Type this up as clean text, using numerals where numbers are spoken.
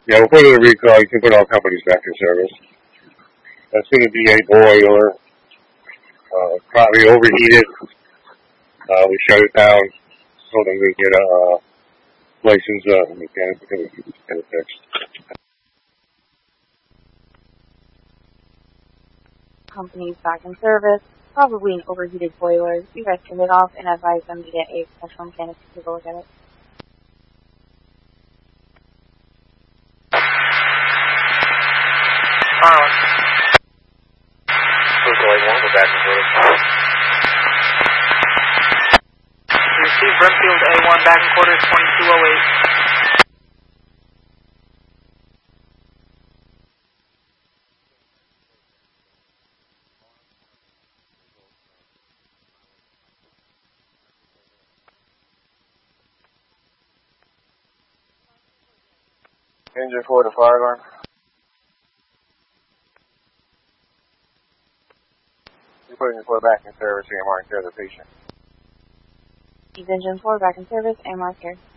Yeah, we'll put in a recall. You can put all companies back in service. That's going to be a boiler, probably overheated. We shut it down so that we get a license mechanic to get it fixed. Companies back in service, probably an overheated boiler. You guys turn it off and advise them to get a professional mechanic to take a look at it. Back in quarters. Receive Brentfield A1 back in quarters 2208. Engine for the fire alarm. You're putting your foot back in service, AMR and care of the patient. Engine 4 back in service, AMR care.